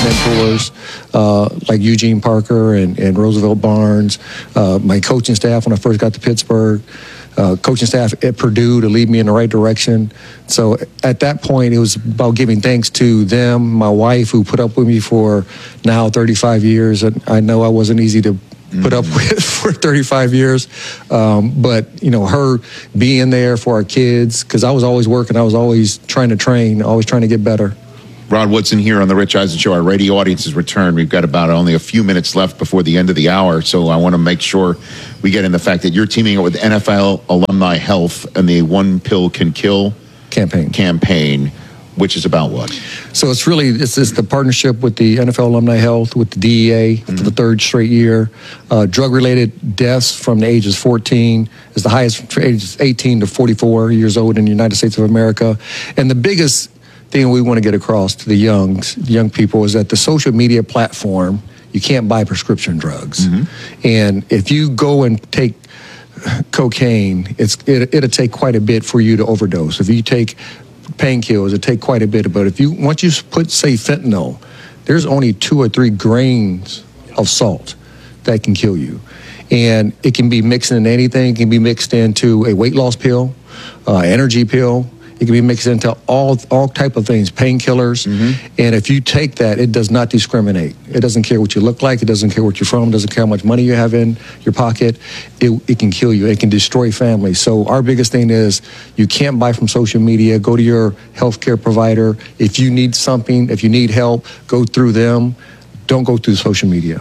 mentors like Eugene Parker and Roosevelt Barnes, my coaching staff when I first got to Pittsburgh, coaching staff at Purdue to lead me in the right direction. So at that point, it was about giving thanks to them, my wife, who put up with me for now 35 years. And I know I wasn't easy to put up with for 35 years. But, you know, her being there for our kids, because I was always working, I was always trying to train, always trying to get better. Rod Woodson here on The Rich Eisen Show. Our radio audience has returned. We've got about only a few minutes left before the end of the hour, so I want to make sure we get in the fact that you're teaming up with NFL Alumni Health and the One Pill Can Kill campaign, which is about what? So it's the partnership with the NFL Alumni Health, with the DEA for the third straight year. Drug-related deaths from the ages 14 is the highest for ages 18 to 44 years old in the United States of America. And the biggest thing we want to get across to the young people is that the social media platform, you can't buy prescription drugs. And if you go and take cocaine, it'll take quite a bit for you to overdose. If you take painkillers, it'll take quite a bit. But once you put, say, fentanyl, there's only 2 or 3 grains of salt that can kill you. And it can be mixed in anything. It can be mixed into a weight loss pill, energy pill. It can be mixed into all type of things, painkillers. And if you take that, it does not discriminate. It doesn't care what you look like. It doesn't care what you're from. It doesn't care how much money you have in your pocket. It can kill you. It can destroy families. So our biggest thing is you can't buy from social media. Go to your healthcare provider. If you need something, if you need help, go through them. Don't go through social media.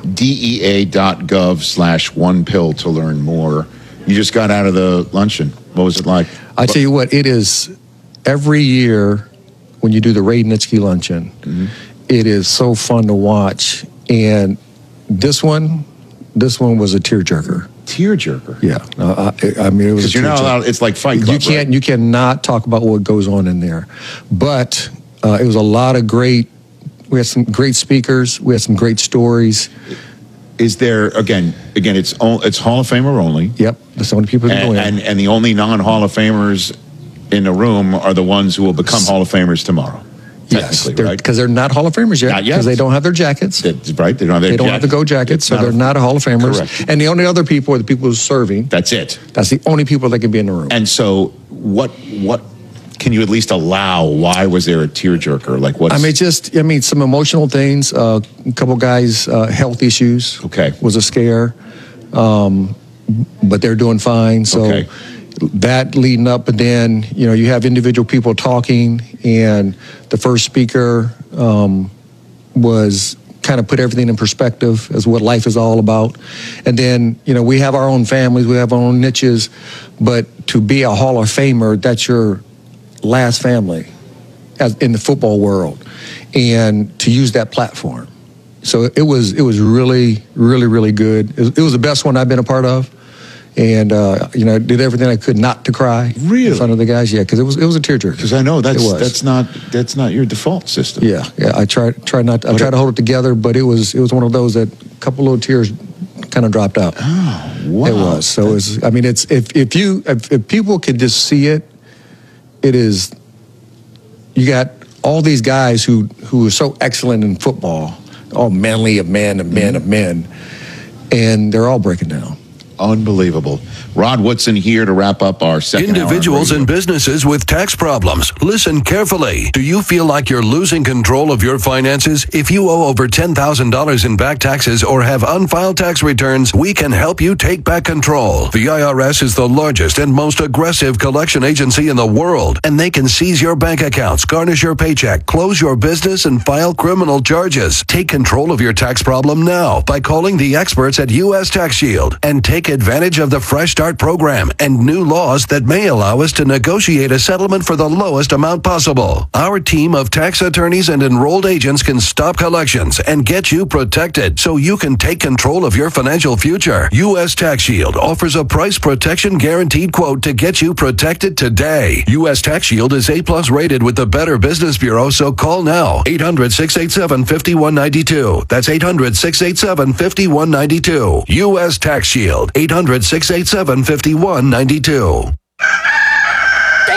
DEA.gov/onepill to learn more. You just got out of the luncheon. What was it like? I tell you what, it is... Every year, when you do the Ray Nitschke luncheon, it is so fun to watch. And this one was a tearjerker. Tearjerker? Yeah. I mean, it was. Because you're not allowed. It's like Fight Club. You cannot talk about what goes on in there. But it was a lot of great. We had some great speakers. We had some great stories. Is there again? It's Hall of Famer only. Yep. That's the only people that go in. And the only non-Hall of Famers in the room are the ones who will become Hall of Famers tomorrow. Yes, right? Because they're not Hall of Famers yet. Not yet. Because they don't have their jackets. Right, they don't have the go jackets, so they're not a Hall of Famers. Correct. And the only other people are the people who's serving. That's it. That's the only people that can be in the room. And so, what can you at least allow? Why was there a tearjerker? Like what? Some emotional things. A couple guys' health issues. Okay, was a scare, but they're doing fine. So. Okay. That leading up, and then you have individual people talking, and the first speaker was kind of put everything in perspective as what life is all about. And then we have our own families, we have our own niches, but to be a Hall of Famer, that's your last family in the football world, and to use that platform. So it was really, really, really good. It was the best one I've been a part of. And I did everything I could not to cry in front of the guys. Yeah, because it was a tearjerker. Because I know that's not your default system. Yeah. I try to hold it together, but it was one of those that a couple little tears kind of dropped out. Oh, wow! It was. So if people could just see it, it is. You got all these guys who are so excellent in football, all manly of men and men of men, and they're all breaking down. Unbelievable. Rod Woodson here to wrap up our second Individuals and businesses with tax problems. Listen carefully. Do you feel like you're losing control of your finances? If you owe over $10,000 in back taxes or have unfiled tax returns, we can help you take back control. The IRS is the largest and most aggressive collection agency in the world, and they can seize your bank accounts, garnish your paycheck, close your business, and file criminal charges. Take control of your tax problem now by calling the experts at U.S. Tax Shield and take advantage of the Fresh Start program and new laws that may allow us to negotiate a settlement for the lowest amount possible. Our team of tax attorneys and enrolled agents can stop collections and get you protected so you can take control of your financial future. U.S. Tax Shield offers a price protection guaranteed quote to get you protected today. U.S. Tax Shield is A+ rated with the Better Business Bureau, so call now. 800-687-5192. That's 800-687-5192. U.S. Tax Shield. 800-687-5192. Ding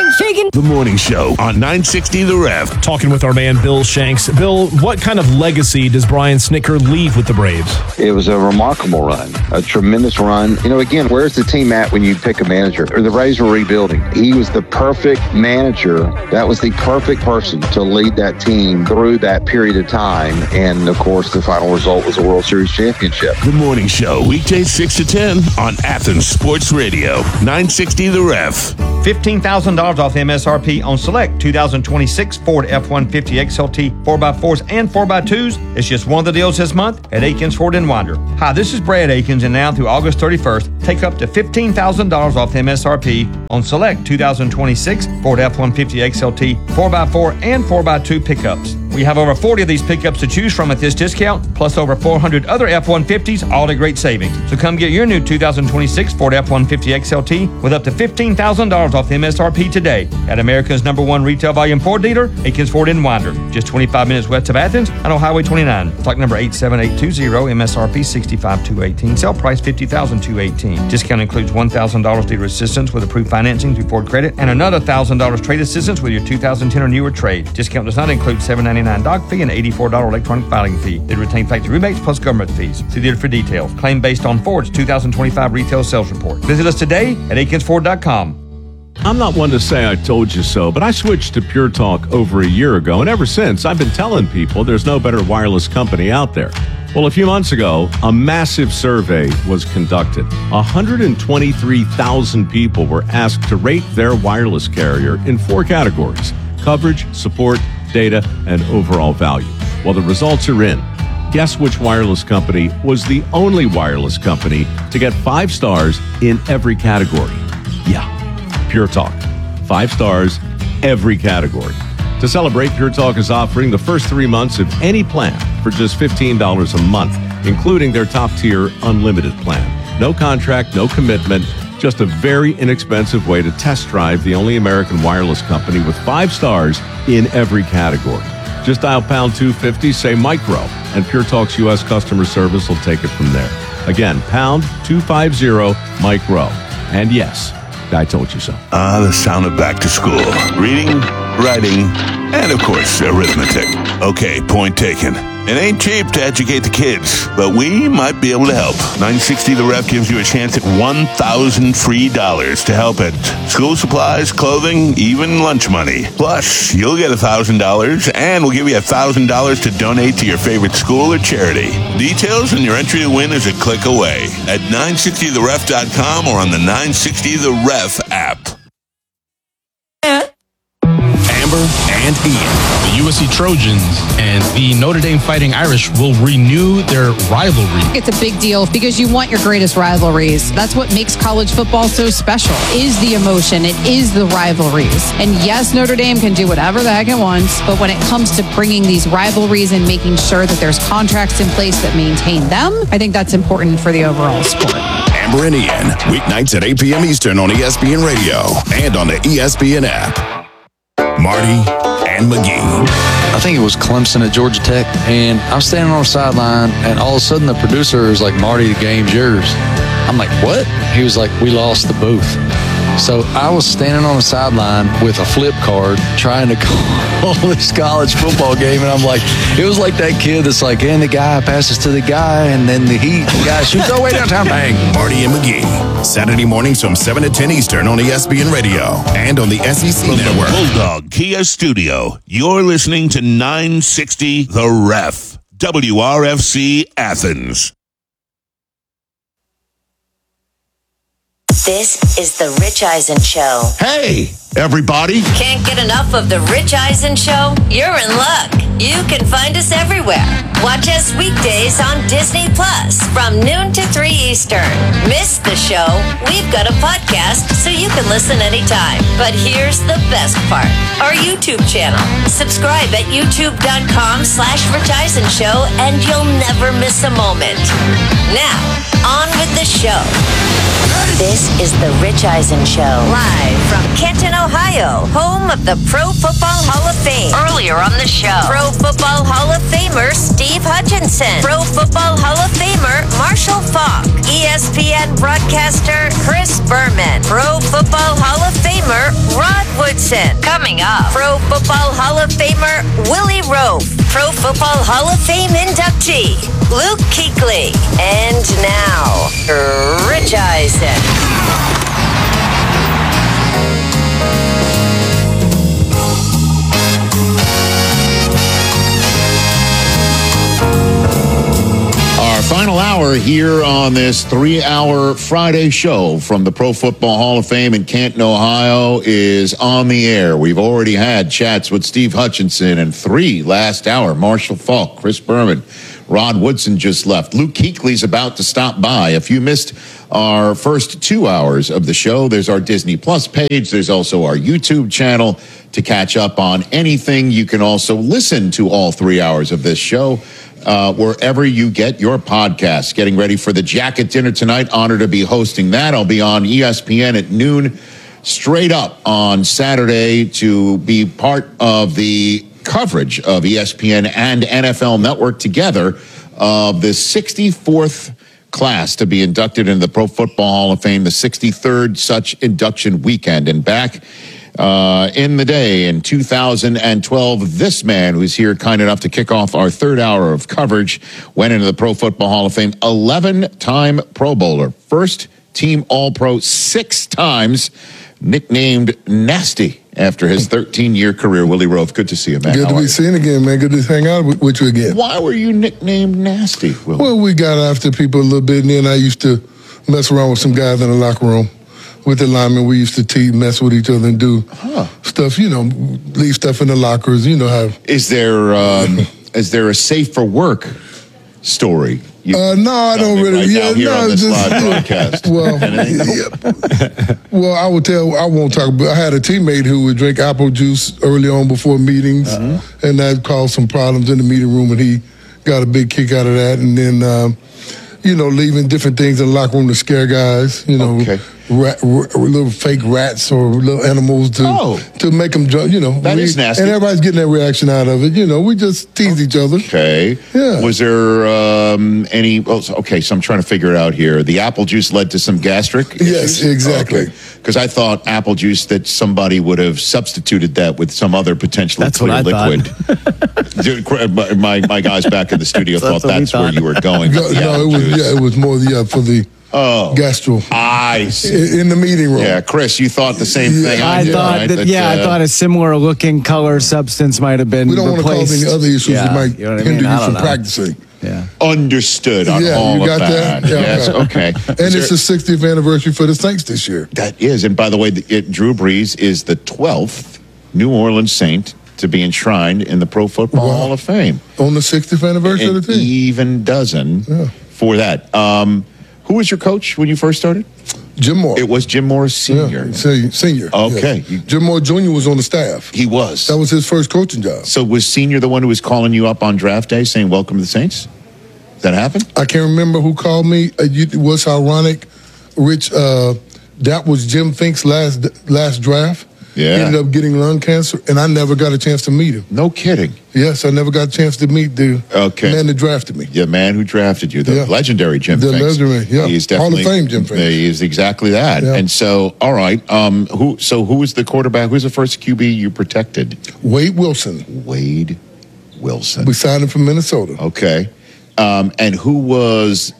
shaking. The Morning Show on 960 The Ref. Talking with our man Bill Shanks. Bill, what kind of legacy does Brian Snitker leave with the Braves? It was a remarkable run, a tremendous run. Again, where's the team at when you pick a manager? The Braves were rebuilding. He was the perfect manager. That was the perfect person to lead that team through that period of time. And, of course, the final result was a World Series championship. The Morning Show, weekdays 6 to 10 on Athens Sports Radio. 960 The Ref. $15,000 off MSRP on select 2026 Ford F-150 XLT 4x4s and 4x2s. It's just one of the deals this month at Akins Ford in Winder. Hi, this is Brad Akins, and now through August 31st, take up to $15,000 off MSRP on select 2026 Ford F-150 XLT 4x4 and 4x2 pickups. We have over 40 of these pickups to choose from at this discount, plus over 400 other F-150s, all at great savings. So come get your new 2026 Ford F-150 XLT with up to $15,000 off MSRP today at America's #1 retail volume Ford dealer, Akins Ford in Winder, just 25 minutes west of Athens and on Highway 29. Stock number 87820, MSRP $65,218, sale price $50,218. Discount includes $1,000 dealer assistance with approved financing through Ford Credit and another $1,000 trade assistance with your 2010 or newer trade. Discount does not include $7.99 doc fee and $84 electronic filing fee. They retain factory rebates plus government fees. See dealer for details. Claim based on Ford's 2025 retail sales report. Visit us today at AkinsFord.com. I'm not one to say I told you so, but I switched to Pure Talk over a year ago, and ever since, I've been telling people there's no better wireless company out there. Well, a few months ago, a massive survey was conducted. 123,000 people were asked to rate their wireless carrier in 4 categories: coverage, support, data, and overall value. Well, the results are in. Guess which wireless company was the only wireless company to get 5 stars in every category? Yeah, Pure Talk. 5 stars, every category. To celebrate, Pure Talk is offering the first 3 months of any plan for just $15 a month, including their top-tier unlimited plan. No contract, no commitment, just a very inexpensive way to test drive the only American wireless company with 5 stars in every category. Just dial pound 250, say micro, and Pure Talk's U.S. customer service will take it from there. Again, pound 250 micro. And yes, I told you so. The sound of back to school. Reading, writing, and of course, arithmetic. Okay, point taken. It ain't cheap to educate the kids, but we might be able to help. 960 The Ref gives you a chance at $1,000 free to help at school supplies, clothing, even lunch money. Plus, you'll get $1,000, and we'll give you $1,000 to donate to your favorite school or charity. Details and your entry to win is a click away at 960theref.com or on the 960 The Ref app. Amber and Ian. The USC Trojans and the Notre Dame Fighting Irish will renew their rivalry. It's a big deal because you want your greatest rivalries. That's what makes college football so special, is the emotion. It is the rivalries. And yes, Notre Dame can do whatever the heck it wants, but when it comes to bringing these rivalries and making sure that there's contracts in place that maintain them, I think that's important for the overall sport. Amber and Ian, weeknights at 8 p.m. Eastern on ESPN Radio and on the ESPN app. Marty and McGee. I think it was Clemson at Georgia Tech, and I'm standing on the sideline, and all of a sudden the producer is like, "Marty, the game's yours." I'm like, "What?" He was like, "We lost the booth." So I was standing on the sideline with a flip card trying to call this college football game, and I'm like, it was like that kid that's like, and the guy passes to the guy, and then the guy shoots all the way downtown, bang. Marty and McGee, Saturday mornings from 7 to 10 Eastern on ESPN Radio and on the SEC Network. From the Bulldog Kia Studio, you're listening to 960 The Ref, WRFC Athens. This is The Rich Eisen Show. Hey, everybody. Can't get enough of The Rich Eisen Show? You're in luck. You can find us everywhere. Watch us weekdays on Disney Plus from noon to 3 Eastern. Miss the show? We've got a podcast so you can listen anytime. But here's the best part. Our YouTube channel. Subscribe at youtube.com/Rich Eisen Show and you'll never miss a moment. Now, on with the show. This is The Rich Eisen Show. Live from Kenton, Ohio, home of the Pro Football Hall of Fame. Earlier on the show, Pro Football Hall of Famer Steve Hutchinson, Pro Football Hall of Famer Marshall Marshall Falk, ESPN broadcaster Chris Berman, Pro Football Hall of Famer Rod Woodson. Coming up, Pro Football Hall of Famer Willie Roaf, Pro Football Hall of Fame inductee Luke Kuechly. And now, Rich Eisen. Our final hour here on this 3-hour Friday show from the Pro Football Hall of Fame in Canton, Ohio is on the air. We've already had chats with Steve Hutchinson and 3 last hour. Marshall Falk, Chris Berman, Rod Woodson just left. Luke Kuechly's about to stop by. If you missed our first 2 hours of the show, there's our Disney Plus page. There's also our YouTube channel to catch up on anything. You can also listen to all 3 hours of this show wherever you get your podcasts. Getting ready for the Jacket Dinner tonight. Honored to be hosting that. I'll be on ESPN at noon straight up on Saturday to be part of the coverage of ESPN and NFL Network together of the 64th class to be inducted into the Pro Football Hall of Fame, the 63rd such induction weekend. And back in the day in 2012, this man who's here kind enough to kick off our 3rd hour of coverage went into the Pro Football Hall of Fame, 11-time Pro Bowler, first team All-Pro 6 times, nicknamed Nasty after his 13-year career. Willie Roaf, good to see you, man. Good to be seen again, man. Good to hang out with you again. Why were you nicknamed Nasty, Willie? Well, we got after people a little bit, and then I used to mess around with some guys in the locker room. With the linemen, we used to mess with each other and do stuff, leave stuff in the lockers, how. Is there a safe for work story? No, I don't really. Right here on this live broadcast. Well, I won't talk, but I had a teammate who would drink apple juice early on before meetings, and that caused some problems in the meeting room, and he got a big kick out of that. And then, leaving different things in the locker room to scare guys, little fake rats or little animals to make them jump, That is nasty. And everybody's getting that reaction out of it. We just tease each other. Okay. Yeah. Was there any? So I'm trying to figure it out here. The apple juice led to some gastric issues? Yes, exactly. Because I thought apple juice that somebody would have substituted that with some other potentially That's clear what I liquid. my guys back in the studio thought that's where you were going. It was more for the gastro. I see. In the meeting room. Yeah, Chris, you thought the same thing. I thought a similar looking color substance might have been. We don't replaced. want to cause any other issues that might hinder you from practicing. Yeah. Understood on all you of got that? Yeah, yes, okay. And it's the 60th anniversary for the Saints this year. That is. And by the way, Drew Brees is the 12th New Orleans Saint to be enshrined in the Pro Football Hall of Fame. On the 60th anniversary of the team. Even dozen for that. Who was your coach when you first started? Jim Moore. It was Jim Moore Sr. Yeah, senior. Okay. Yes. Jim Moore Jr. was on the staff. He was. That was his first coaching job. So was Senior the one who was calling you up on draft day saying, welcome to the Saints? Did that happen? I can't remember who called me. It was ironic, Rich. That was Jim Fink's last draft. Yeah. He ended up getting lung cancer, and I never got a chance to meet him. No kidding. Yes, I never got a chance to meet the man that drafted me. The man who drafted you, the legendary Jim Finks. The legendary, He's Hall definitely, of Fame Jim Finks. He is exactly that. Yeah. And so, all right, who was the quarterback? Who's the first QB you protected? Wade Wilson. Wade Wilson. We signed him from Minnesota. Okay. And who was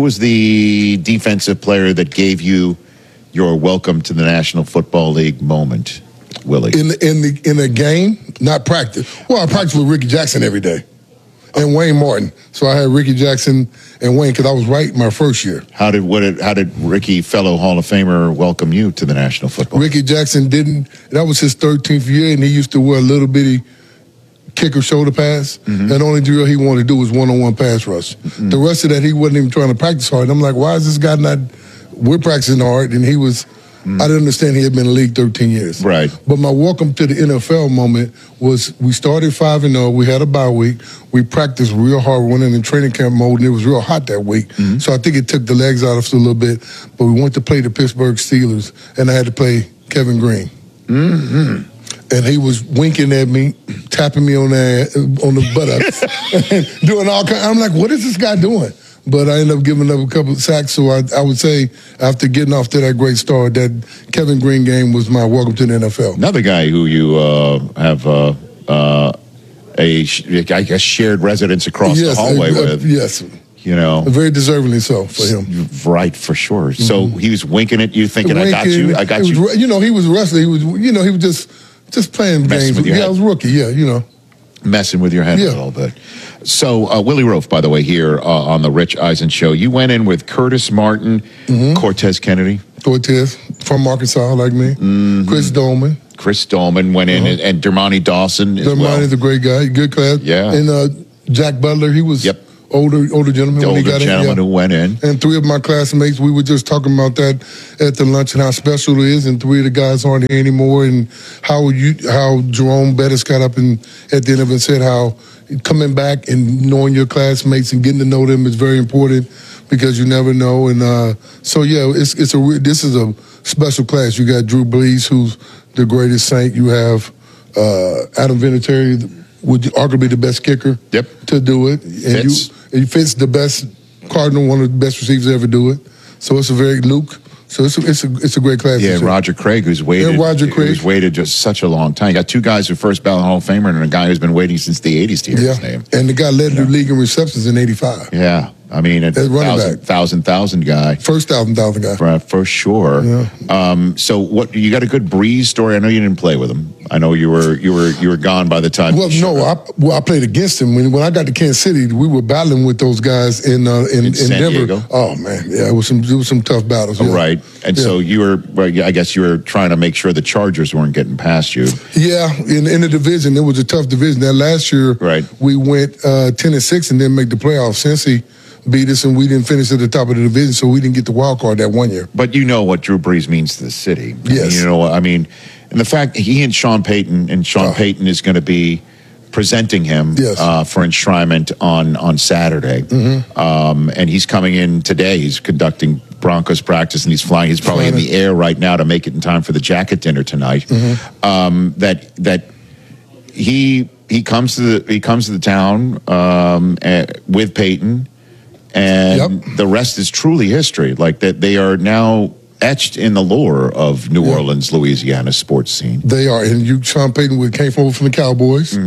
the defensive player that gave you your welcome to the National Football League moment, Willie? In a game, not practice. Well, I practiced with Ricky Jackson every day, and Wayne Martin. So I had Ricky Jackson and Wayne because I was right my first year. How did Ricky, fellow Hall of Famer, welcome you to the National Football League? Ricky Jackson didn't. That was his 13th year, and he used to wear a little bitty kicker shoulder pass. And the only drill he wanted to do was one-on-one pass rush. The rest of that, he wasn't even trying to practice hard. I'm like, why is this guy not? We're practicing hard, and he was. I didn't understand he had been in the league 13 years. Right. But my welcome to the NFL moment was we started 5-0. We had a bye week. We practiced real hard. We went in training camp mode, and it was real hot that week. So I think it took the legs out of us a little bit. But we went to play the Pittsburgh Steelers, and I had to play Kevin Green. And he was winking at me, tapping me on the buttocks, and doing all kinds. I'm like, what is this guy doing? but I ended up giving up a couple of sacks. So I would say after getting off to that great start, that Kevin Green game was my welcome to the NFL. Another guy who you have I guess shared residence across the hallway with. Yes. You know, very deservingly so for him. Right, for sure. So he was winking at you, thinking, "I got you, I got you." You know, he was wrestling. He was, he was just playing games. I was rookie. Yeah, you know, messing with your head a little bit. So Willie Roaf, by the way, here on the Rich Eisen Show, you went in with Curtis Martin, Cortez Kennedy, from Arkansas, like me, Chris Dolman. Chris Dolman went in, and Dermontti Dawson as well. Dermonti's a great guy, good class. Yeah, and Jack Butler, he was older gentleman. The when he got gentleman in, who went in. And 3 of my classmates, we were just talking about that at the lunch and how special it is. And 3 of the guys aren't here anymore. And how Jerome Bettis got up and at the end of it said how coming back and knowing your classmates and getting to know them is very important because you never know. And so this is a special class. You got Drew Brees, who's the greatest Saint. You have Adam Vinatieri, would arguably the best kicker to do it. And he fits the best Cardinal, one of the best receivers to ever do it. So it's a very Luke. So it's a great class. Yeah, Roger Craig, who's waited just such a long time. You got 2 guys who first ballot Hall of Famer and a guy who's been waiting since the 80s to hear his name. And the guy led the league in receptions in 85. Yeah. I mean, a thousand guy. First thousand guy. For sure. Yeah. So what, you got a good Brees story? I know you didn't play with him. I know you were gone by the time. Well, no, I played against him. When I got to Kansas City, we were battling with those guys in San Denver. Diego? Oh man, yeah, it was some tough battles. Yeah. Right. And so you were, I guess you were trying to make sure the Chargers weren't getting past you. Yeah, in the division, it was a tough division. That last year, we went 10-6 and didn't make the playoffs. Cincy beat us, and we didn't finish at the top of the division, so we didn't get the wild card that one year. But you know what Drew Brees means to the city. Yes. And the fact he and Sean Payton, Payton is going to be presenting him for enshrinement on Saturday. And he's coming in today. He's conducting Broncos practice, and he's flying. He's probably in the air right now to make it in time for the jacket dinner tonight. That he comes to the town with Peyton. And the rest is truly history. Like that, they are now etched in the lore of New Orleans, Louisiana sports scene. They are, and Sean Payton came over from the Cowboys.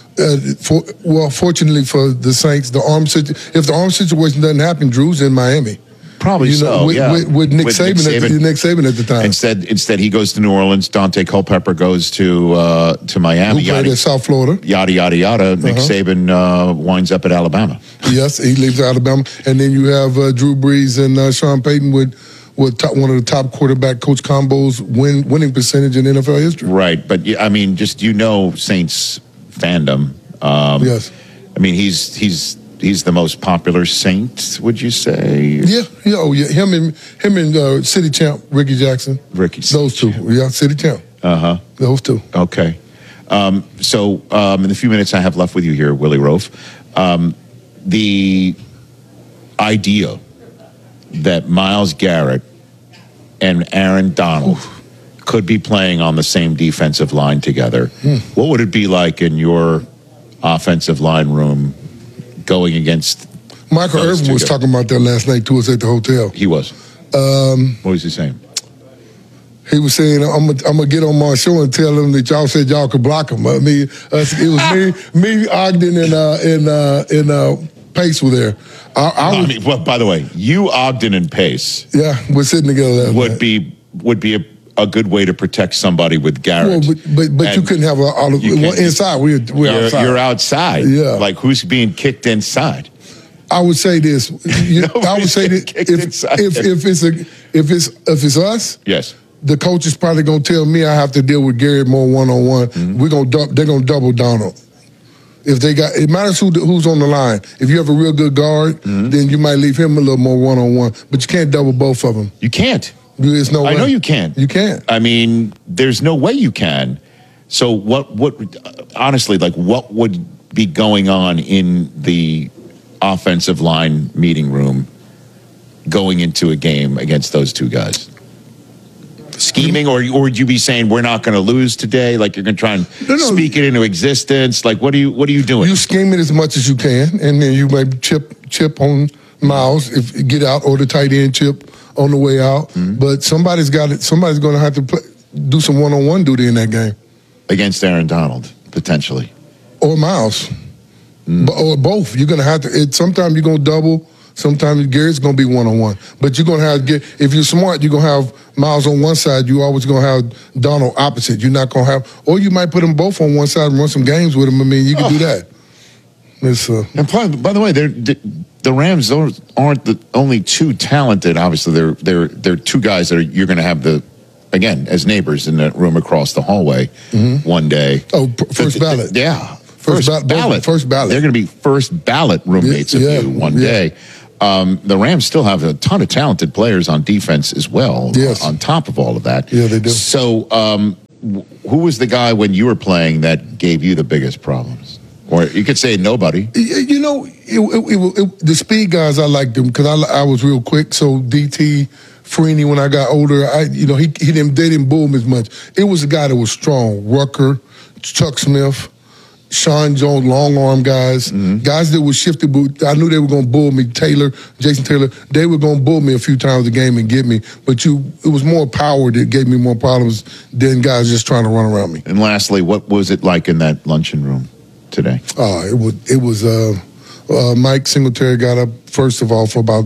Fortunately for the Saints, if the arm situation doesn't happen, Drew's in Miami. Probably with Nick Saban at the time. Instead, he goes to New Orleans. Dante Culpepper goes to Miami. Who played at South Florida. Yada, yada, yada. Nick Saban winds up at Alabama. Yes, he leaves Alabama. And then you have Drew Brees and Sean Payton with one of the top quarterback coach combos winning percentage in NFL history. Right, but just Saints fandom. Yes. I mean, he's the most popular Saint, would you say? Yeah. Him and City Champ Ricky Jackson. Those two. Yeah, City Champ. Those two. Okay. So in the few minutes I have left with you here, Willie Roaf, the idea that Myles Garrett and Aaron Donald could be playing on the same defensive line together, what would it be like in your offensive line room going against Michael Irvin was talking about that last night to us at the hotel. He was. What was he saying? He was saying, I'm gonna get on my show and tell them that y'all said y'all could block him. I mean, it was me, Ogden, and Pace were there. By the way, you, Ogden, and Pace. Yeah, we're sitting together. Would be a good way to protect somebody with Garrett. Well, but you couldn't have inside. We're outside. You're outside. Yeah. Like who's being kicked inside? I would say this. I would say that if it's us, yes, the coach is probably going to tell me I have to deal with Garrett more one-on-one. They're going to double Donald. If it matters who's on the line. If you have a real good guard, then you might leave him a little more one-on-one. But you can't double both of them. You can't. There's no way. I know you can't. You can't. I mean, there's no way you can. So what honestly, like what would be going on in the offensive line meeting room going into a game against those two guys? Scheming, or would you be saying we're not going to lose today? Like you're going to try and speak it into existence? Like what are you doing? You scheme it as much as you can, and then you might chip on Miles, if you get out, or the tight end Chip on the way out. But somebody's got it. Somebody's going to have to do some one-on-one duty in that game against Aaron Donald, potentially, or Miles, or both. You're going to have to. Sometimes you're going to double. Sometimes Garrett's going to be one-on-one. But you're going to have if you're smart, you're going to have Miles on one side. You're always going to have Donald opposite. You're not going to have, or you might put them both on one side and run some games with them. I mean, you can do that. And by the way, the Rams aren't the only two talented. Obviously, they're two guys that you're going to have again as neighbors in the room across the hallway one day. Oh, first ballot. Yeah. First ballot. First ballot. They're going to be first ballot roommates of you one day. The Rams still have a ton of talented players on defense as well. Yes. On top of all of that. Yeah, they do. So, who was the guy when you were playing that gave you the biggest problems? Or you could say nobody. You know, the speed guys, I liked them because I was real quick. So DT, Freeney, when I got older, they didn't boom as much. It was a guy that was strong. Rucker, Chuck Smith, Sean Jones, long arm guys, guys that were shifted. I knew they were going to bull me. Jason Taylor, they were going to bull me a few times a game and get me. But it was more power that gave me more problems than guys just trying to run around me. And lastly, what was it like in that luncheon room today? It was Mike Singletary got up, first of all, for about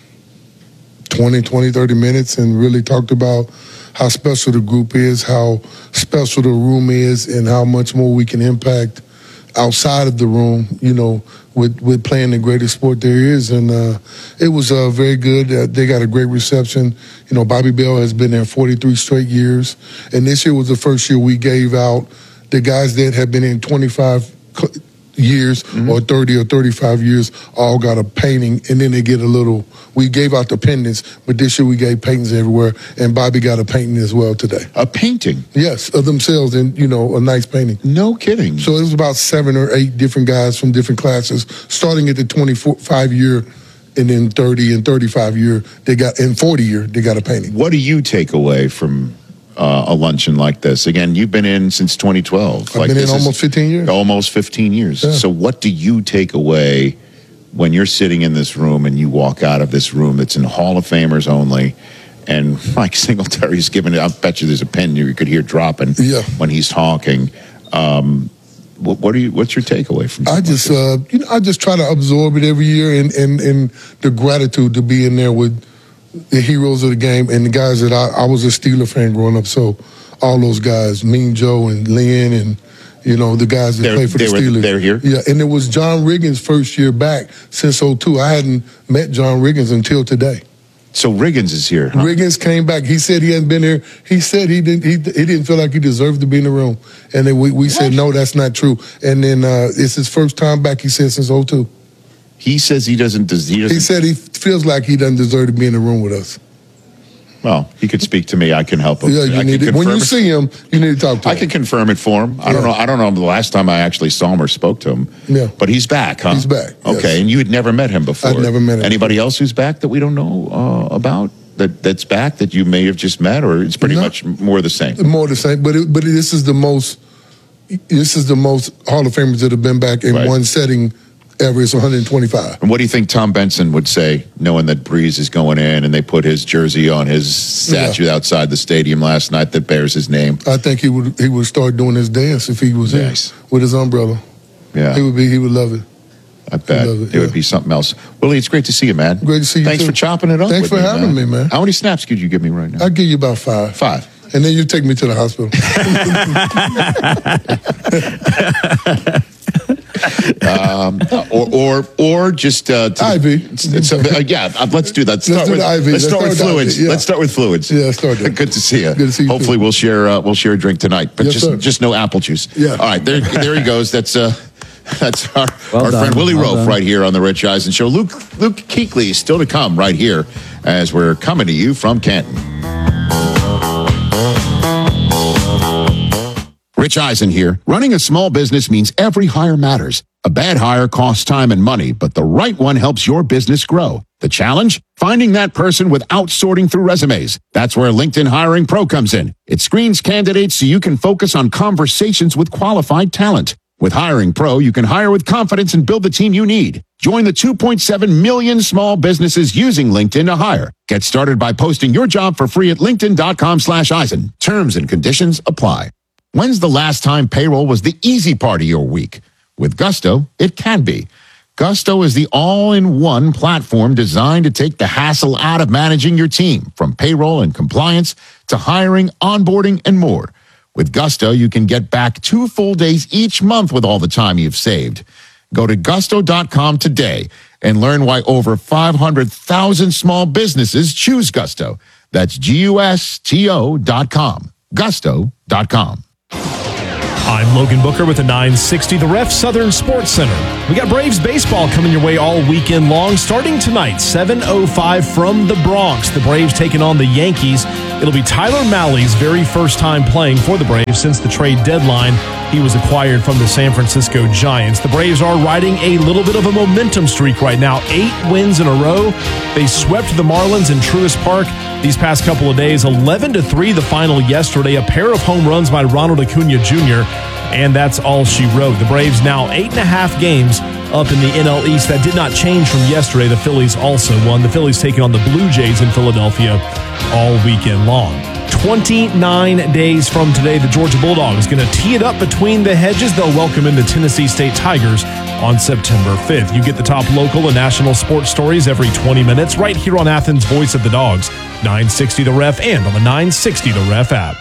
30 minutes and really talked about how special the group is, how special the room is, and how much more we can impact outside of the room, with playing the greatest sport there is. And it was very good. They got a great reception. Bobby Bell has been there 43 straight years. And this year was the first year we gave out the guys that have been in 25 years or 30 or 35 years all got a painting, and then they get we gave out the pendants, but this year we gave paintings everywhere, and Bobby got a painting as well today. A painting? Yes, of themselves, and a nice painting. No kidding. So it was about 7 or 8 different guys from different classes, starting at the 25-year, and then 30 and 35 year, and 40 year, they got a painting. What do you take away from a luncheon like this? Again, you've been in since 2012. I've been in almost 15 years. Almost 15 years. Yeah. So what do you take away when you're sitting in this room and you walk out of this room that's in Hall of Famers only, and Mike Singletary's giving it, I bet you there's a pen you could hear dropping when he's talking. What's your takeaway from I just I just try to absorb it every year, and the gratitude to be in there with the heroes of the game and the guys that I was a Steeler fan growing up. So all those guys, Mean Joe and Lynn and, the guys that play for the Steelers. They're here? Yeah, and it was John Riggins' first year back since 2002. I hadn't met John Riggins until today. So Riggins is here, huh? Riggins came back. He said he hadn't been here. He said he didn't feel like he deserved to be in the room. And then we said, no, that's not true. And then it's his first time back, he said, since 2002. He says he doesn't. He said he feels like he doesn't deserve to be in the room with us. Well, he could speak to me. I can help him. Yeah, when you see him, you need to talk to him. I can confirm it for him. I don't know the last time I actually saw him or spoke to him. Yeah. But he's back, huh? He's back. Okay, yes. And you had never met him before. I'd never met him. Anybody else who's back that we don't know about? That's back that you may have just met, or it's pretty much more the same. More the same, but this is the most Hall of Famers that have been back in one setting ever. It's 125. And what do you think Tom Benson would say, knowing that Breeze is going in and they put his jersey on his statue outside the stadium last night that bears his name? I think he would start doing his dance if he was here with his umbrella. Yeah, he would love it. I bet it would be something else. Willie, it's great to see you, man. Great to see you. Thanks for chopping it up. Thanks for having me, man. How many snaps could you give me right now? I'll give you about 5. 5. And then you take me to the hospital. or just IV. Let's do that. Let's start with fluids. Let's start with fluids. Yeah, start there. Good to see you. Good to see you. Hopefully, we'll share a drink tonight, but Yes, just no apple juice. Yeah. All right, there he goes. That's our done. friend Willie Well Roaf done. right here on the Rich Eisen Show. Luke Kuechly is still to come right here as we're coming to you from Canton. Rich Eisen here. Running a small business means every hire matters. A bad hire costs time and money, but the right one helps your business grow. The challenge? Finding that person without sorting through resumes. That's where LinkedIn Hiring Pro comes in. It screens candidates so you can focus on conversations with qualified talent. With Hiring Pro, you can hire with confidence and build the team you need. Join the 2.7 million small businesses using LinkedIn to hire. Get started by posting your job for free at linkedin.com/Eisen. Terms and conditions apply. When's the last time payroll was the easy part of your week? With Gusto, it can be. Gusto is the all-in-one platform designed to take the hassle out of managing your team, from payroll and compliance to hiring, onboarding, and more. With Gusto, you can get back 2 full days each month with all the time you've saved. Go to gusto.com today and learn why over 500,000 small businesses choose Gusto. That's GUSTO.com. Gusto.com. I'm Logan Booker with the 960 The Ref Southern Sports Center. We got Braves baseball coming your way all weekend long, starting tonight, 7:05 from the Bronx. The Braves taking on the Yankees. It'll be Tyler Malley's very first time playing for the Braves since the trade deadline. He was acquired from the San Francisco Giants. The Braves are riding a little bit of a momentum streak right now, 8 wins in a row. They swept the Marlins in Truist Park these past couple of days, 11-3 the final yesterday, a pair of home runs by Ronald Acuna Jr., and that's all she wrote. The Braves now 8.5 games up in the NL East. That did not change from yesterday. The Phillies also won. The Phillies taking on the Blue Jays in Philadelphia all weekend long. 29 days from today, the Georgia Bulldogs going to tee it up between the hedges. They'll welcome in the Tennessee State Tigers on September 5th. You get the top local and national sports stories every 20 minutes right here on Athens' Voice of the Dogs, 960 The Ref, and on the 960 The Ref app.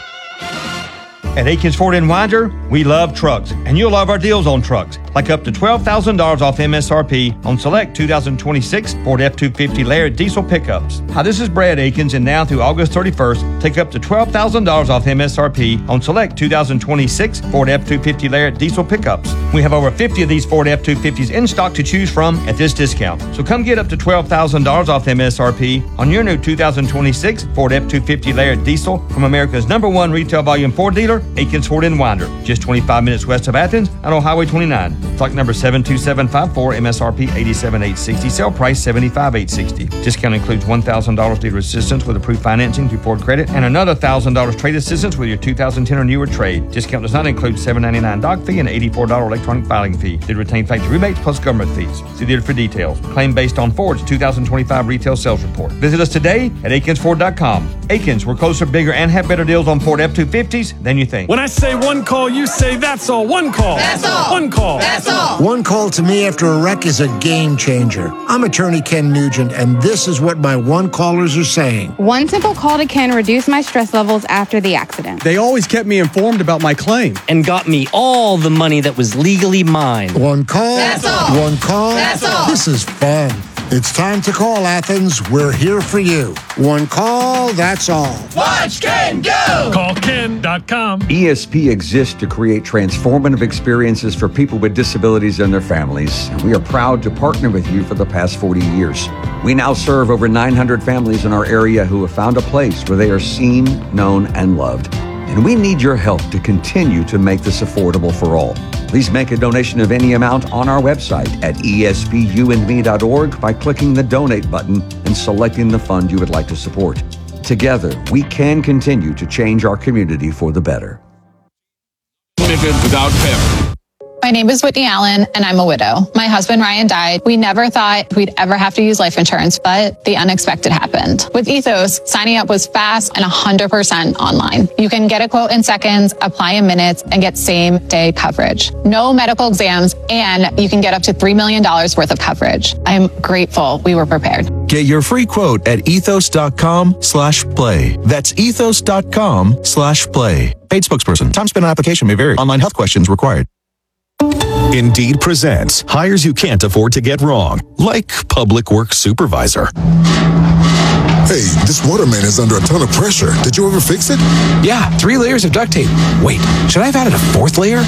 At Aikens Ford in Winder, we love trucks, and you'll love our deals on trucks, like up to $12,000 off MSRP on select 2026 Ford F-250 Lariat diesel pickups. Hi, this is Brad Aikens, and now through August 31st, take up to $12,000 off MSRP on select 2026 Ford F-250 Lariat diesel pickups. We have over 50 of these Ford F-250s in stock to choose from at this discount. So come get up to $12,000 off MSRP on your new 2026 Ford F-250 Lariat diesel from America's #1 retail volume Ford dealer, Aikens Ford in Winder, just 25 minutes west of Athens and on Highway 29. Stock number 72754, MSRP $87,860, sale price $75,860. Discount includes $1,000 dealer assistance with approved financing through Ford Credit and another $1,000 trade assistance with your 2010 or newer trade. Discount does not include $799 doc fee and $84 electronic filing fee. They retain factory rebates plus government fees. See dealer for details. Claim based on Ford's 2025 retail sales report. Visit us today at AikensFord.com. Aikens, we're closer, bigger, and have better deals on Ford F-250s than you think. When I say one call, you say that's all. One call. That's all. One call. That's all. One call to me after a wreck is a game changer. I'm attorney Ken Nugent, and this is what my one callers are saying. One simple call to Ken reduced my stress levels after the accident. They always kept me informed about my claim. And got me all the money that was legally mine. One call. That's all. One call. That's all. This is fun. It's time to call, Athens. We're here for you. One call, that's all. Watch Ken go! Call Ken.com. ESP exists to create transformative experiences for people with disabilities and their families. And we are proud to partner with you for the past 40 years. We now serve over 900 families in our area who have found a place where they are seen, known, and loved. And we need your help to continue to make this affordable for all. Please make a donation of any amount on our website at espUandme.org by clicking the donate button and selecting the fund you would like to support. Together, we can continue to change our community for the better. Without pepper. My name is Whitney Allen, and I'm a widow. My husband, Ryan, died. We never thought we'd ever have to use life insurance, but the unexpected happened. With Ethos, signing up was fast and 100% online. You can get a quote in seconds, apply in minutes, and get same-day coverage. No medical exams, and you can get up to $3 million worth of coverage. I'm grateful we were prepared. Get your free quote at ethos.com/play. That's ethos.com/play. Paid spokesperson. Time spent on application may vary. Online health questions required. Indeed presents hires you can't afford to get wrong, like public works supervisor. Hey, this waterman is under a ton of pressure. Did you ever fix it? Yeah, 3 layers of duct tape. Wait, should I have added a 4th layer?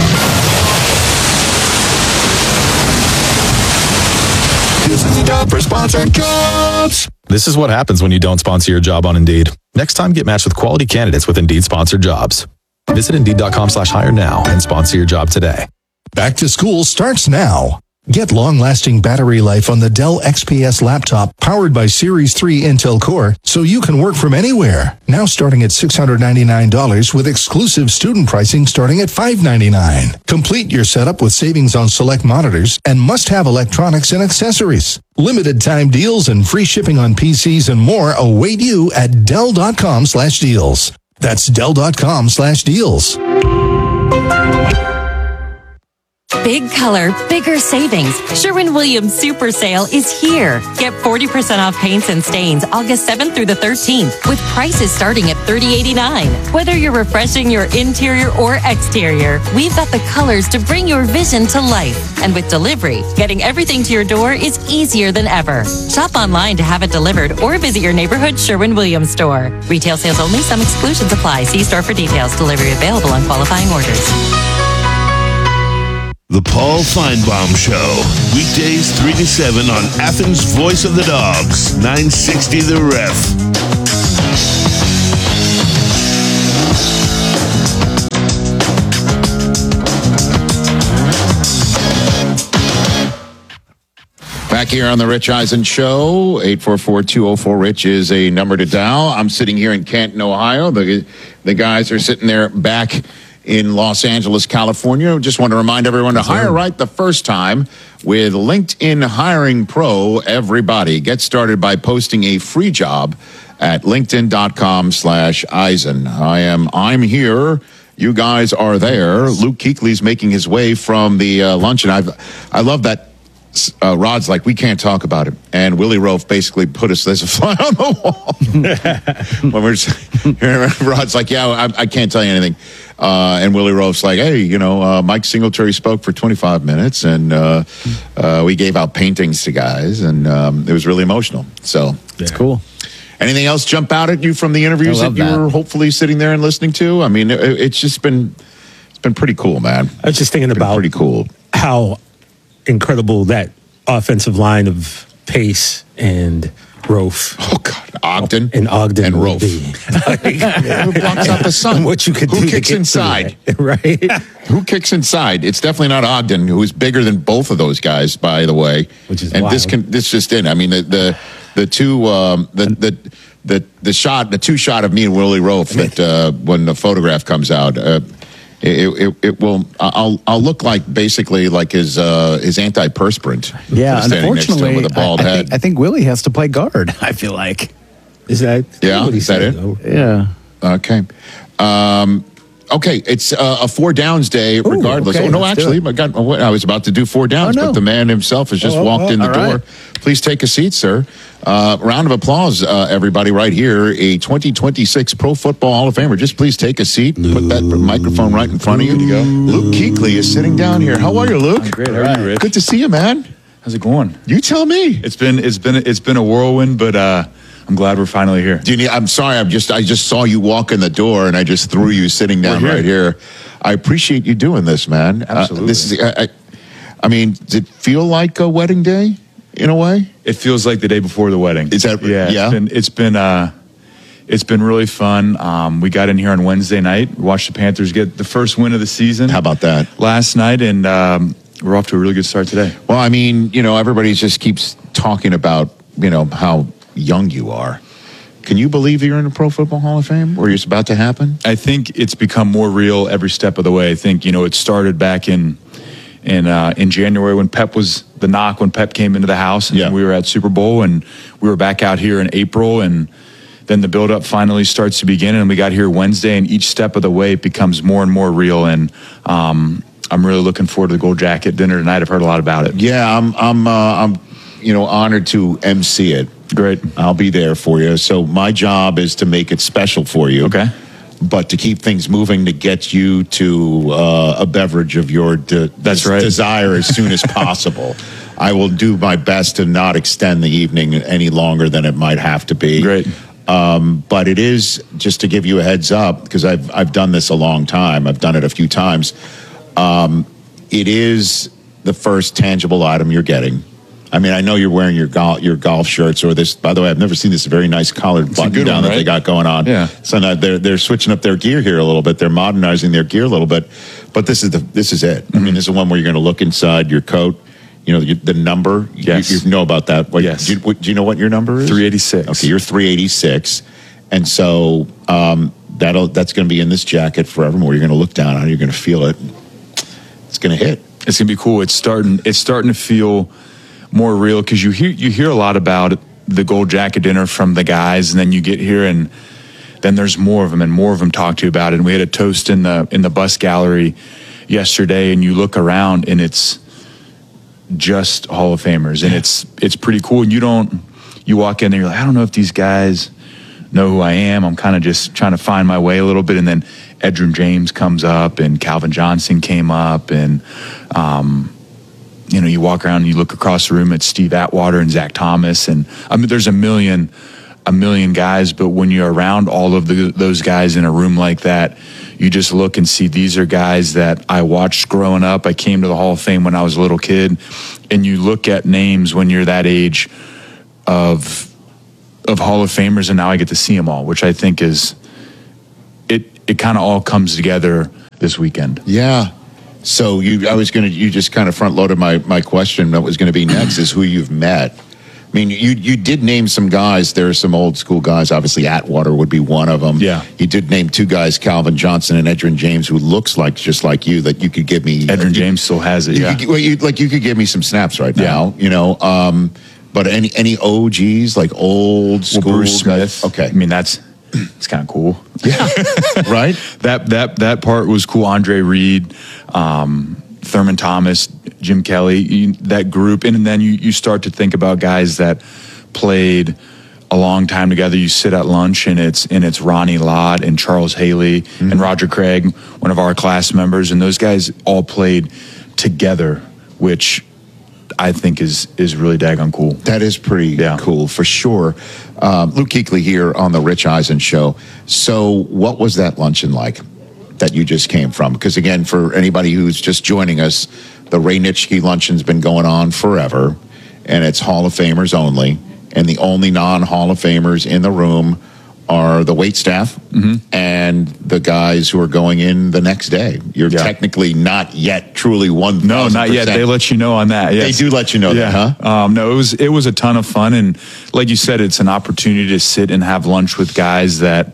This is the job for sponsored jobs. This is what happens when you don't sponsor your job on Indeed. Next time, get matched with quality candidates with Indeed sponsored jobs. Visit Indeed.com/hire now and sponsor your job today. Back to school starts now. Get long-lasting battery life on the Dell XPS laptop powered by Series 3 Intel Core so you can work from anywhere. Now starting at $699 with exclusive student pricing starting at $599. Complete your setup with savings on select monitors and must-have electronics and accessories. Limited time deals and free shipping on PCs and more await you at Dell.com/deals. That's Dell.com/deals. Big color, bigger savings. Sherwin-Williams Super Sale is here. Get 40% off paints and stains August 7th through the 13th with prices starting at $30.89. Whether you're refreshing your interior or exterior, we've got the colors to bring your vision to life. And with delivery, getting everything to your door is easier than ever. Shop online to have it delivered or visit your neighborhood Sherwin-Williams store. Retail sales only. Some exclusions apply. See store for details. Delivery available on qualifying orders. The Paul Feinbaum Show. Weekdays 3 to 7 on Athens' Voice of the Dogs. 960 The Ref. Back here on the Rich Eisen Show, 844-204-RICH is a number to dial. I'm sitting here in Canton, Ohio. The guys are sitting there back in Los Angeles, California. Just want to remind everyone to hire right the first time with LinkedIn Hiring Pro. Everybody get started by posting a free job at linkedin.com/Eisen. I'm here. You guys are there. Luke Kuechly's making his way from the luncheon. I love that. Rod's like, we can't talk about it. And Willie Rofe basically put us as a fly on the wall. When we're just, Rod's like, yeah, I can't tell you anything. And Willie Rofe's like, hey, Mike Singletary spoke for 25 minutes and we gave out paintings to guys and it was really emotional. So it's cool. Anything else jump out at you from the interviews that you were hopefully sitting there and listening to? I mean, it's been pretty cool, man. I was just thinking about pretty cool how incredible that offensive line of Pace and Rofe. Oh God, Ogden and Rofe. Who blocks out the sun? What you could who do kicks inside? Right? Who kicks inside? It's definitely not Ogden, who is bigger than both of those guys, by the way. Which is and wild. this just in. I mean the two shot of me and Willie Rofe that when the photograph comes out. It will. I'll look like basically like his antiperspirant. Yeah, standing next to him unfortunately, with a bald head. I think Willie has to play guard. I feel like. Is that? Yeah, is that it? Yeah. Okay. Okay, it's a 4 downs day regardless. Okay, no, actually, I was about to do 4 downs, but the man himself has just walked in the door. Right. Please take a seat, sir. Round of applause, everybody, right here. A 2026 Pro Football Hall of Famer. Just please take a seat. Put that microphone right in front of you. Luke Kuechly is sitting down here. How are you, Luke? I'm great. How are you, Rich? Good to see you, man. How's it going? You tell me. It's been a whirlwind, but I'm glad we're finally here. I'm sorry. I just saw you walk in the door, and I just threw you sitting down right here. I appreciate you doing this, man. Absolutely. This is. I mean, does it feel like a wedding day in a way? It feels like the day before the wedding. Is that? Yeah. It's been really fun. We got in here on Wednesday night, watched the Panthers get the first win of the season. How about that? Last night, and we're off to a really good start today. Well, I mean, everybody just keeps talking about how young you are. Can you believe you're in the Pro Football Hall of Fame, or it's about to happen? I think it's become more real every step of the way. I think it started back in January when Pep was the knock, when Pep came into the house, and then we were at Super Bowl, and we were back out here in April, and then the build-up finally starts to begin, and we got here Wednesday, and each step of the way it becomes more and more real, and I'm really looking forward to the Gold Jacket dinner tonight. I've heard a lot about it. Yeah, I'm honored to MC it. Great. I'll be there for you. So my job is to make it special for you. Okay. But to keep things moving to get you to a beverage of your desire as soon as possible. I will do my best to not extend the evening any longer than it might have to be. Great. But it is, just to give you a heads up, because I've done this a long time. I've done it a few times. It is the first tangible item you're getting. I mean, I know you're wearing your golf shirts or this. By the way, I've never seen this very nice collared button down that they got going on. Yeah. So now they're switching up their gear here a little bit. They're modernizing their gear a little bit. But this is it. I mean, this is one where you're going to look inside your coat. the number. Yes. You know about that. Yes. Do you know what your number is? 386. Okay, you're 386, and so that's going to be in this jacket forevermore. You're going to look down on it. You're going to feel it. It's going to hit. It's going to be cool. It's starting to feel more real because you hear a lot about the gold jacket dinner from the guys, and then you get here and then there's more of them, and more of them talk to you about it. And we had a toast in the bus gallery yesterday, and you look around and it's just Hall of Famers, and it's pretty cool. And you walk in there, you're like, I don't know if these guys know who I am. I'm kind of just trying to find my way a little bit. And then Edgerrin James comes up, and Calvin Johnson came up, and you walk around and you look across the room at Steve Atwater and Zach Thomas, and I mean, there's a million guys, but when you're around all of those guys in a room like that, you just look and see these are guys that I watched growing up. I came to the Hall of Fame when I was a little kid, and you look at names when you're that age of Hall of Famers, and now I get to see them all, which I think is it kind of all comes together this weekend. Yeah. So you just kind of front loaded my question that was going to be next is who you've met. I mean, you did name some guys. There are some old school guys. Obviously, Atwater would be one of them. Yeah. You did name two guys, Calvin Johnson and Edgerrin James, who looks like just like you. That you could give me. Edgerrin James still has it. You could give me some snaps right now. But any OGs like old school Bruce Smith. Guys? Okay. I mean it's kind of cool. Yeah. Right. That part was cool. Andre Reed, Thurman Thomas, Jim Kelly, that group. And then you start to think about guys that played a long time together. You sit at lunch and it's Ronnie Lott and Charles Haley and Roger Craig, one of our class members. And those guys all played together, which I think is really daggone cool. That is pretty cool for sure. Luke Kuechly here on the Rich Eisen Show. So what was that luncheon like that you just came from? Because again, for anybody who's just joining us, the Ray Nitschke luncheon's been going on forever, and it's Hall of Famers only. And the only non-Hall of Famers in the room are the wait staff and the guys who are going in the next day. You're technically not yet truly 1,000%. No, not yet. They let you know on that. Yes. They do let you know that, huh? No, it was a ton of fun, and like you said, it's an opportunity to sit and have lunch with guys that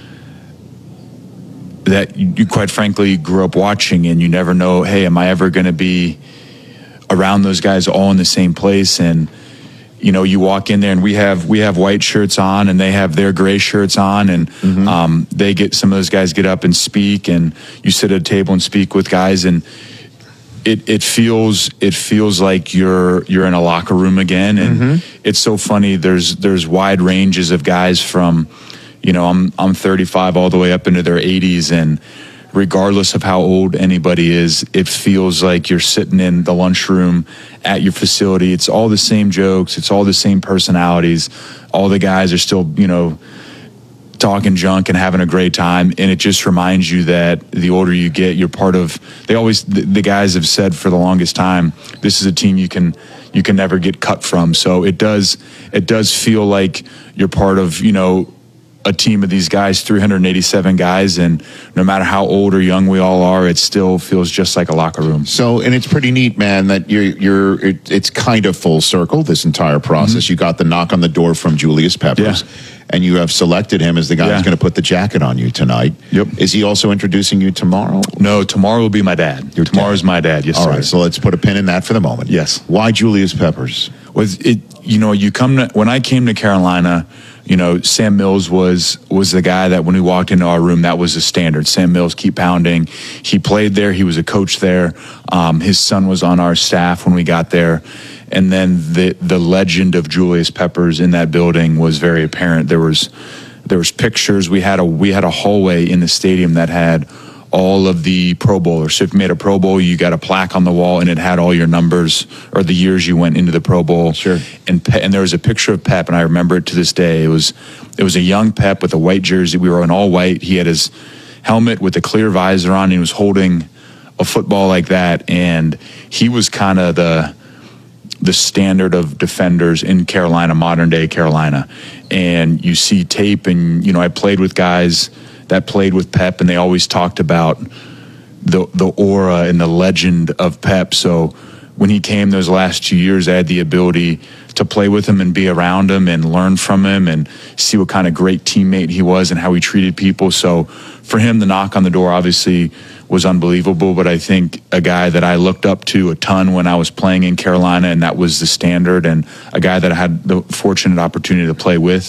you quite frankly grew up watching, and you never know, hey, am I ever going to be around those guys all in the same place? And you walk in there, and we have white shirts on, and they have their gray shirts on, and some of those guys get up and speak, and you sit at a table and speak with guys, and it feels like you're in a locker room again, and it's so funny. There's wide ranges of guys from, I'm 35 all the way up into their 80s, and regardless of how old anybody is, it feels like you're sitting in the lunchroom at your facility. It's all the same jokes. It's all the same personalities. All the guys are still, talking junk and having a great time. And it just reminds you that the older you get, you're part of, the guys have said for the longest time, this is a team you can never get cut from. So it does feel like you're part of, a team of these guys, 387 guys, and no matter how old or young we all are, it still feels just like a locker room. So, and it's pretty neat, man, that it's kind of full circle, this entire process. You got the knock on the door from Julius Peppers, and you have selected him as the guy who's going to put the jacket on you tonight. Yep. Is he also introducing you tomorrow? No, tomorrow will be my dad. Tomorrow's my dad, yes, all sir. Right, so let's put a pin in that for the moment. Yes. Why Julius Peppers? When I came to Carolina, Sam Mills was the guy that when we walked into our room, that was the standard. Sam Mills, keep pounding. He played there. He was a coach there. His son was on our staff when we got there. And then the legend of Julius Peppers in that building was very apparent. There was pictures. We had a hallway in the stadium that had all of the Pro Bowlers. So if you made a Pro Bowl, you got a plaque on the wall, and it had all your numbers or the years you went into the Pro Bowl. Sure. And there was a picture of Pep, and I remember it to this day. It was a young Pep with a white jersey. We were in all white. He had his helmet with a clear visor on, and he was holding a football like that. And he was kind of the standard of defenders in Carolina, modern day Carolina. And you see tape, and I played with guys that played with Pep, and they always talked about the aura and the legend of Pep. So when he came those last 2 years, I had the ability to play with him and be around him and learn from him and see what kind of great teammate he was and how he treated people. So for him, the knock on the door obviously was unbelievable, but I think a guy that I looked up to a ton when I was playing in Carolina, and that was the standard, and a guy that I had the fortunate opportunity to play with,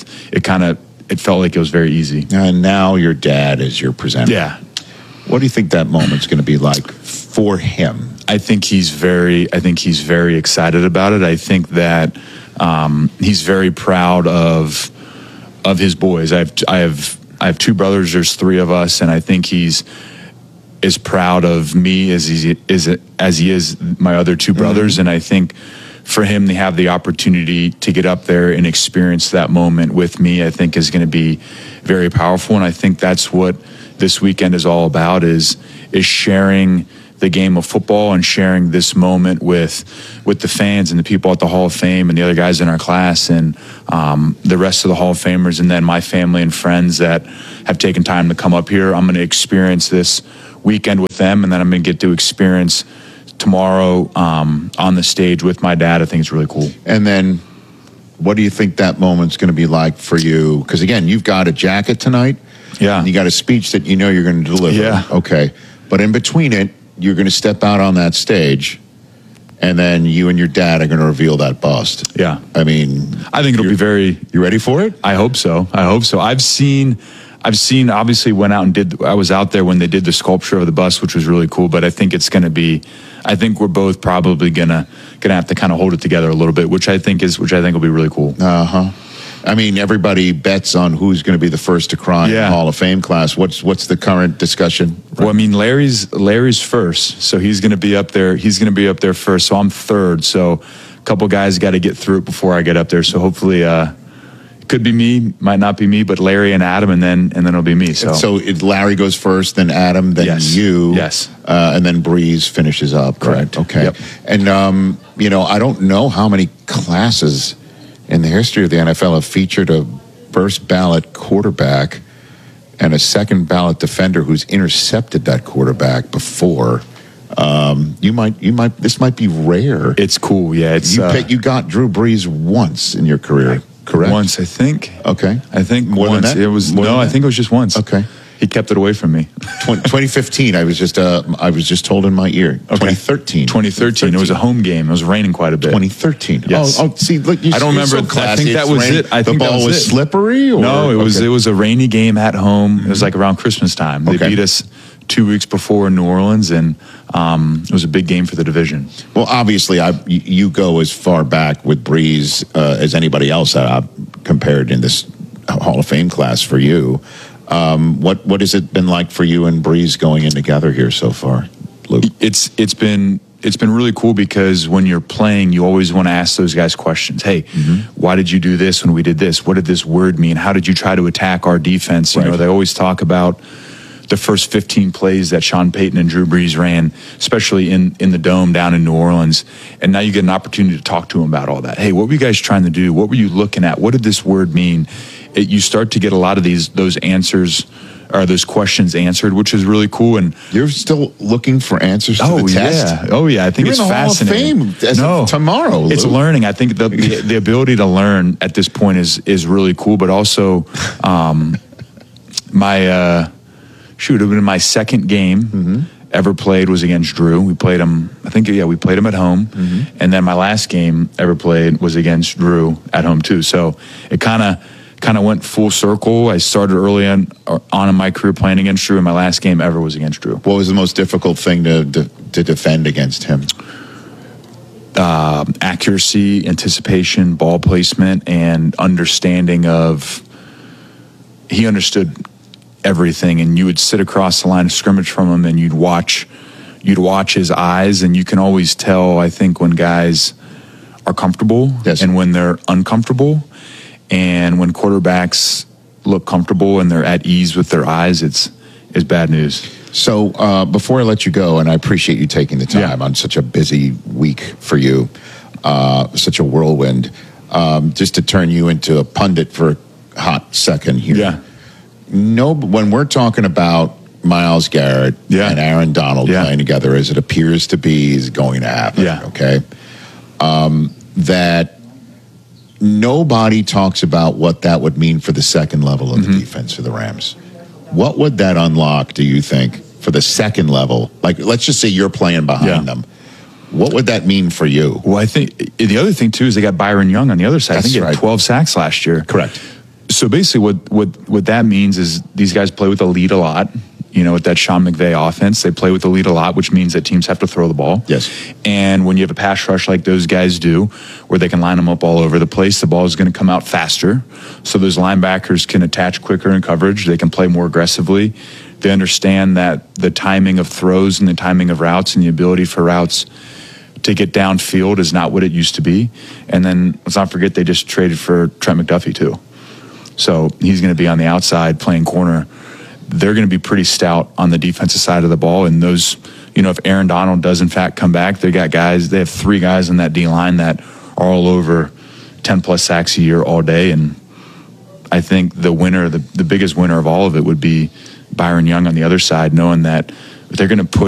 it felt like it was very easy. And now your dad is your presenter. Yeah. What do you think that moment's going to be like for him? I think he's very excited about it. I think that he's very proud of his boys. I have two brothers. There's three of us, and I think he's as proud of me as he is my other two brothers. Mm-hmm. And I think for him to have the opportunity to get up there and experience that moment with me, I think is going to be very powerful. And I think that's what this weekend is all about, is sharing the game of football and sharing this moment with the fans and the people at the Hall of Fame and the other guys in our class and the rest of the Hall of Famers, and then my family and friends that have taken time to come up here. I'm going to experience this weekend with them, and then I'm going to get to experience tomorrow on the stage with my dad. I think it's really cool. And then what do you think that moment's going to be like for you? Because, again, you've got a jacket tonight. Yeah. And you got a speech that you know you're going to deliver. Yeah. Okay. But in between it, you're going to step out on that stage, and then you and your dad are going to reveal that bust. Yeah. I mean, I think it'll be very... You ready for it? I hope so. I've seen, obviously went out and I was out there when they did the sculpture of the bust, which was really cool, but I think it's going to be, I think we're both probably going to have to kind of hold it together a little bit, which I think will be really cool. Uh-huh. I mean, everybody bets on who's going to be the first to cry in the Hall of Fame class. What's the current discussion? Well, I mean, Larry's first, so he's going to be up there. He's going to be up there first, so I'm third. So a couple guys got to get through it before I get up there. So hopefully, it could be me, might not be me, but Larry and Adam, and then it'll be me. So Larry goes first, then Adam, then you, and then Breeze finishes up. Correct. Okay. Yep. And I don't know how many classes in the history of the NFL have featured a first ballot quarterback and a second ballot defender who's intercepted that quarterback before. This might be rare. It's cool. Yeah. You got Drew Brees once in your career, correct? Once, I think. Okay. I think more once. Than that? It was I think it was just once. Okay. He kept it away from me. 2015, I was just told in my ear. Okay. 2013. It was a home game. It was raining quite a bit. 2013. Yes. Oh, see, look, I don't remember. So I think that was it. I think the ball was slippery. Or? No, it was a rainy game at home. It was like around Christmas time. They beat us 2 weeks before in New Orleans, and it was a big game for the division. Well, obviously, you go as far back with Breeze as anybody else compared in this Hall of Fame class for you. What has it been like for you and Breeze going in together here so far, Luke? It's been really cool, because when you're playing, you always want to ask those guys questions. Hey, why did you do this when we did this? What did this word mean? How did you try to attack our defense? You know, they always talk about the first 15 plays that Sean Payton and Drew Brees ran, especially in the Dome down in New Orleans. And now you get an opportunity to talk to them about all that. Hey, what were you guys trying to do? What were you looking at? What did this word mean? You start to get a lot of those answers, or those questions answered, which is really cool. And you're still looking for answers to the test? Oh yeah, I think it's fascinating. You're in the Hall of Fame tomorrow, Luke. It's learning. I think the ability to learn at this point is really cool, but also it would have been my second game ever played was against Drew. We played him, we played him at home. And then my last game ever played was against Drew at home too. So it kind of went full circle. I started early on in my career playing against Drew, and my last game ever was against Drew. What was the most difficult thing to defend against him? Accuracy, anticipation, ball placement, and understanding of, he understood everything, and you would sit across the line of scrimmage from him, and you'd watch his eyes, and you can always tell, I think, when guys are comfortable and when they're uncomfortable. And when quarterbacks look comfortable and they're at ease with their eyes, it's bad news. So before I let you go, and I appreciate you taking the time on such a busy week for you, such a whirlwind, just to turn you into a pundit for a hot second here. Yeah. No, when we're talking about Myles Garrett and Aaron Donald playing together, as it appears to be, is going to happen. Okay, that nobody talks about what that would mean for the second level of the defense for the Rams. What would that unlock, do you think, for the second level? Like, let's just say you're playing behind them. What would that mean for you? Well, I think the other thing, too, is they got Byron Young on the other side. I think he had 12 sacks last year. Correct. So basically what that means is these guys play with the lead a lot. You know, with that Sean McVay offense, they play with the lead a lot, which means that teams have to throw the ball. Yes. And when you have a pass rush like those guys do, where they can line them up all over the place, the ball is going to come out faster. So those linebackers can attach quicker in coverage. They can play more aggressively. They understand that the timing of throws and the timing of routes and the ability for routes to get downfield is not what it used to be. And then let's not forget they just traded for Trent McDuffie too. So he's going to be on the outside playing corner. They're going to be pretty stout on the defensive side of the ball. And those, you know, if Aaron Donald does in fact come back, they have 3 guys in that D line that are all over 10 plus sacks a year all day. And I think the winner, the biggest winner of all of it would be Byron Young on the other side, knowing that they're going to put